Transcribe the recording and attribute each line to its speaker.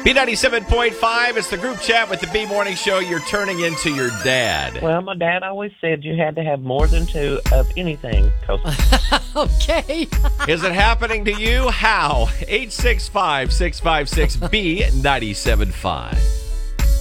Speaker 1: B97.5, it's the group chat with the B Morning Show. You're turning into your dad.
Speaker 2: Well, my dad always said you had to have more than two of anything.
Speaker 3: Okay.
Speaker 1: Is it happening to you? How? 865-656-B975.